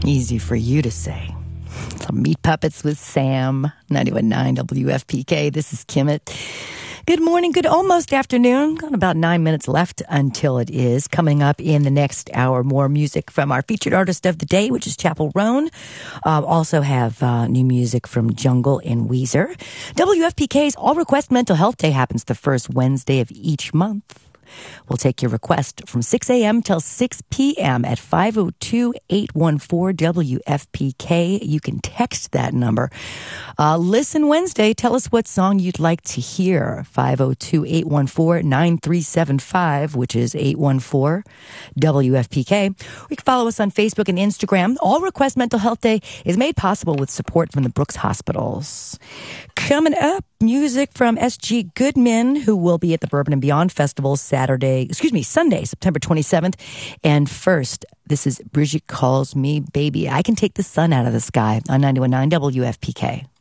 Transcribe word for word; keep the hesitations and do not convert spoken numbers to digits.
Easy for you to say. Some Meat Puppets with Sam, ninety-one point nine W F P K. This is Kimmit. Good morning, good almost afternoon. Got about nine minutes left until it is. Coming up in the next hour, more music from our featured artist of the day, which is Chappell Roan. Uh, also have uh, new music from Jungle and Weezer. W F P K's All Request Mental Health Day happens the first Wednesday of each month. We'll take your request from six a.m. till six p.m. at five oh two, eight one four, W F P K. You can text that number. Uh, listen Wednesday. Tell us what song you'd like to hear. five oh two, eight one four, nine three seven five, which is eight one four, W F P K. You can follow us on Facebook and Instagram. All Request Mental Health Day is made possible with support from the Brooks Hospitals. Coming up, music from S G Goodman, who will be at the Bourbon and Beyond Festival Saturday, excuse me, Sunday, September twenty-seventh. And first, this is Brigitte Calls Me Baby. I Can Take the Sun Out of the Sky on ninety-one point nine W F P K.